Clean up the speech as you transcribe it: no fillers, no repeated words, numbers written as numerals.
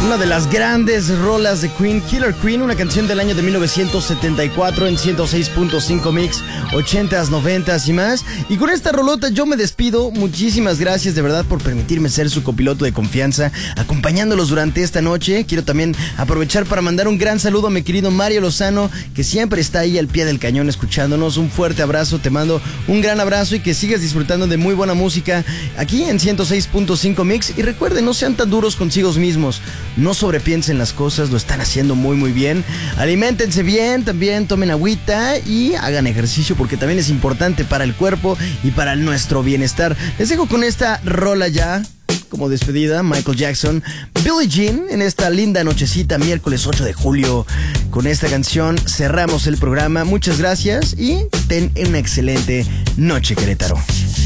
Una de las grandes rolas de Queen, Killer Queen, una canción del año de 1974 en 106.5 Mix, 80s, 90s y más. Y con esta rolota yo me despido. Muchísimas gracias de verdad por permitirme ser su copiloto de confianza, acompañándolos durante esta noche. Quiero también aprovechar para mandar un gran saludo a mi querido Mario Lozano, que siempre está ahí al pie del cañón escuchándonos. Un fuerte abrazo, te mando un gran abrazo y que sigas disfrutando de muy buena música aquí en 106.5 Mix. Y recuerden, no sean tan duros consigo mismos. No sobrepiensen las cosas, lo están haciendo muy muy bien. Aliméntense bien, también tomen agüita y hagan ejercicio porque también es importante para el cuerpo y para nuestro bienestar. Les dejo con esta rola ya como despedida, Michael Jackson, Billie Jean, en esta linda nochecita, miércoles 8 de julio. Con esta canción cerramos el programa. Muchas gracias y ten una excelente noche, Querétaro.